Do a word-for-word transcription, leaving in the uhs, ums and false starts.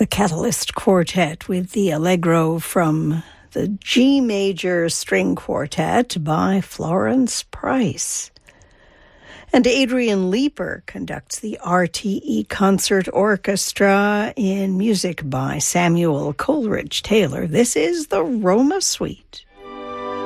The Catalyst Quartet with the Allegro from the G Major String Quartet by Florence Price. And Adrian Leeper conducts the R T E Concert Orchestra in music by Samuel Coleridge Taylor. This is the Roma Suite.